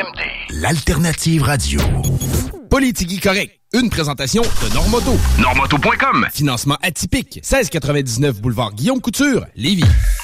CJMD. L'alternative radio. Politigui correct. Une présentation de Normoto. Normoto.com. Financement atypique. 1699 boulevard Guillaume Couture, Lévis.